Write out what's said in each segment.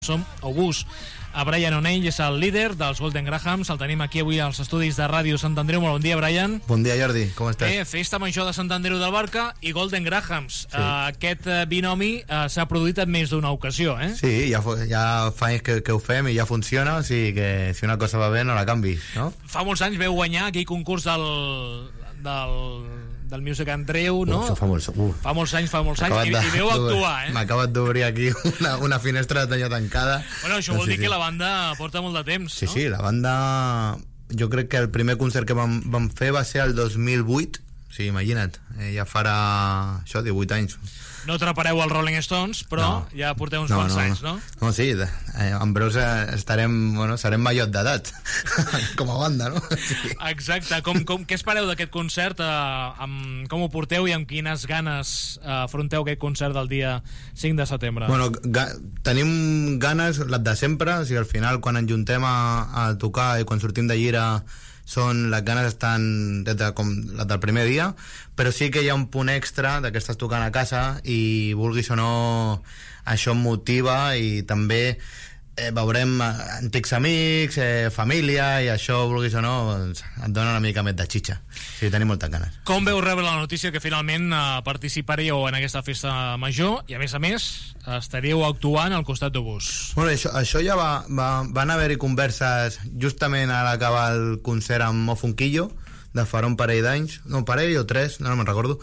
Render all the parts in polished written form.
Som Obús. A Brian O'Neill és el líder dels Golden Grahams. El tenim aquí avui als estudis de Ràdio Sant Andreu. Molt bon dia, Brian. Bon dia, Jordi. Com estàs? Festa major de Sant Andreu del Barca i Golden Grahams. Sí. Aquest binomi s'ha produït en més d'una ocasió, eh? Sí, ja fa anys que ho fem i ja funciona, o sigui que si una cosa va bé no la canvis, no? Fa molts anys veu guanyar aquell concurs del Music Andreu, no? Això fa molts anys i veu actuar, eh? M'ha acabat d'obrir aquí una finestra de tanya tancada. Bueno, això vol dir que la banda porta molt de temps, sí, no? Sí, la banda... Jo crec que el primer concert que vam fer va ser el 2008. Sí, imagina't, ja farà això, 18 anys. No atrapareu els Rolling Stones, però no, ja porteu uns quants anys, no? No, sí, en breus serem majors d'edat com a banda, no? Sí. Exacte, què espereu d'aquest concert? Com ho porteu i amb quines ganes afronteu aquest concert del dia 5 de setembre? Bueno, tenim ganes, les de sempre, o sigui, al final quan ens juntem a tocar i quan sortim de gira les ganes estan des com les del primer dia, però sí que hi ha un punt extra de que estàs tocant a casa i vulguis o no això em motiva i també veurem antics amics, família, i això, vulguis o no, et dona una mica més de xitxa. Sí, tenim moltes ganes. Com veu rebre la notícia que finalment participaríeu en aquesta festa major i a més estaríeu actuant al costat d'Obús? Bueno, això ja van haver-hi converses justament a l'acabar el concert amb Mo Funquillo de farà un parell d'anys, no, un parell o tres, no me'n recordo,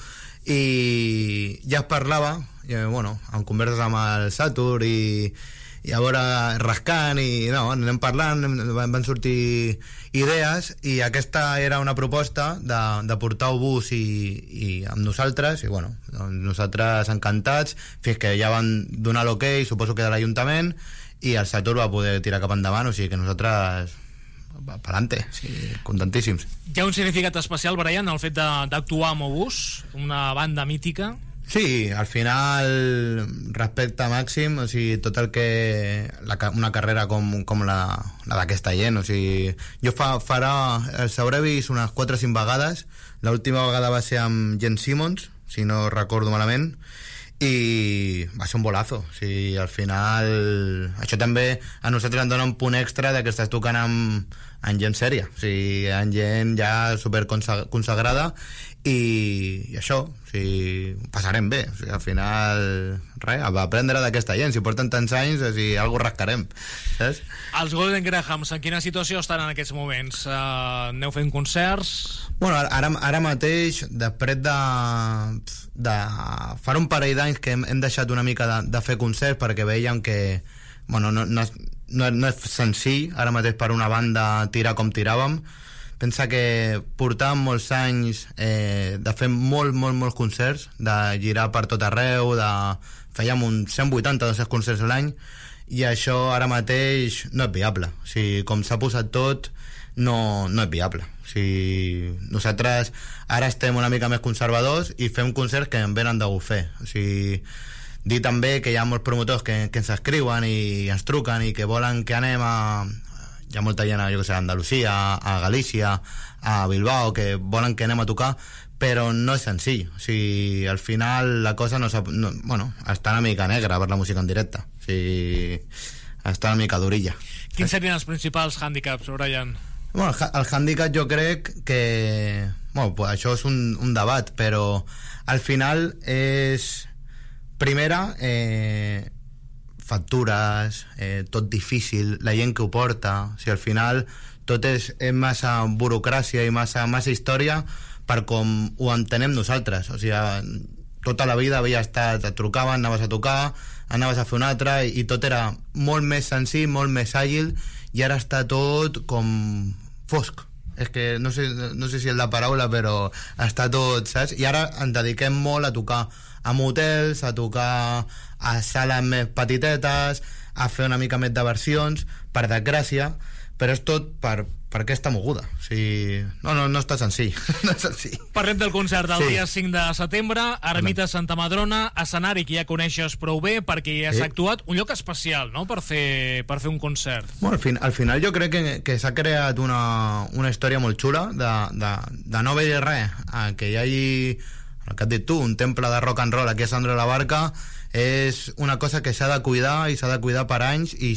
i ja es parlava, amb converses amb el Satur i a veure, rascant i anem parlant, van sortir idees i aquesta era una proposta de portar Obús i amb nosaltres i nosaltres encantats fins que ja van donar l'ok, suposo que de l'Ajuntament, i el Satur va poder tirar cap endavant, o sigui que nosaltres pa'lante, sí, contentíssims. Hi ha un significat especial, Brian, el fet d'actuar amb Obús, una banda mítica? Sí, al final respecte màxim, o sigui, tot el que una carrera com la d'aquesta gent, o sigui, jo farà els hauré vist unes 4 o 5 vegades. L'última vegada va ser amb Gene Simmons, si no recordo malament, i va ser un bolazo, o sigui, al final això també a nosaltres ens dona un punt extra de que estàs tocant amb gent sèria, o sigui, amb gent ja super consagrada i això, o sigui, passarem bé, o sigui, al final res, va aprendre d'aquesta gent, si porten tants anys, o sigui, alguna rascarem, saps? Els Golden Grahams, en quina situació estan en aquests moments? Aneu fent concerts? Bueno, ara mateix, després de fa un parell d'anys que hem deixat una mica de fer concerts perquè veiem que no és senzill ara mateix per una banda tirar com tiràvem. Pensa que portàvem molts anys de fer molts concerts, de girar per tot arreu, fèiem uns 180-200 concerts a l'any, i això ara mateix no és viable. O sigui, com s'ha posat tot, no és viable. O sigui, nosaltres ara estem una mica més conservadors i fem concerts que en venen de gust fer. O sigui, dir també que hi ha molts promotors que ens escriuen i ens truquen i que volen que anem hi ha molta gent, jo que sé, a Andalusia, a Galícia, a Bilbao, que volen que anem a tocar, però no és senzill. O sigui, al final la cosa està una mica negra per la música en directe. O sigui, està una mica durilla. Quins serien els principals hàndicaps, Brian? Bueno, el hàndicap jo crec que... pues això és un debat, però al final és... Primera, factures, tot difícil, la gent que ho porta, o sigui, al final tot és massa burocràcia i massa història per com ho entenem nosaltres, o sigui, tota la vida havia estat, et trucaven, anaves a tocar, anaves a fer una altra, i tot era molt més senzill, molt més àgil, i ara està tot com fosc. És que no sé si és la paraula, però està tot, saps? I ara ens dediquem molt a tocar a motels, a tocar a sales més petitetes, a fer una mica més de versions, per desgràcia, però és tot per aquesta moguda. O sigui, no està senzill. No és senzill. Parlem del concert del dia 5 de setembre, Ermita Santa Madrona, escenari que ja coneixes prou bé perquè ja s'ha actuat, un lloc especial, no?, per fer un concert. Bueno, al final jo crec que s'ha creat una història molt xula de no haver res, que hi hagi, el que has dit tu, un temple de rock and roll aquí a Sant Andreu de la Barca, és una cosa que s'ha de cuidar i s'ha de cuidar per anys, i